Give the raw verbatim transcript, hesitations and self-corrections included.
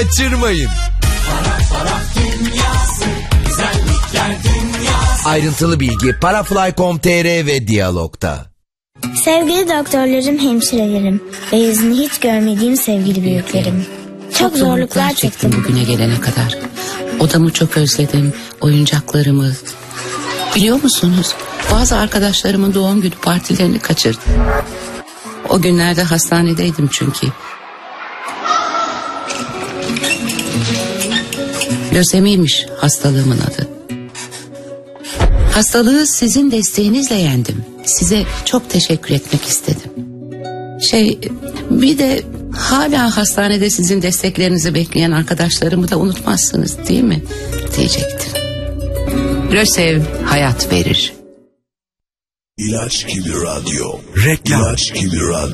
kaçırmayın. Ayrıntılı bilgi parafly nokta com nokta tr ve Diyalog'da. Sevgili doktorlarım, hemşirelerim ve yüzünü hiç görmediğim sevgili büyüklerim. Çok zorluklar çektim bugüne gelene kadar. Odamı çok özledim, oyuncaklarımı. Biliyor musunuz? Bazı arkadaşlarımın doğum günü partilerini kaçırdım. O günlerde hastanedeydim çünkü. Lösemiymiş hastalığımın adı. Hastalığı sizin desteğinizle yendim. Size çok teşekkür etmek istedim. Şey, bir de hala hastanede sizin desteklerinizi bekleyen arkadaşlarımı da unutmazsınız değil mi? Diyecektim. Lösev hayat verir. İlaç gibi radyo. Reklam. İlaç gibi radyo.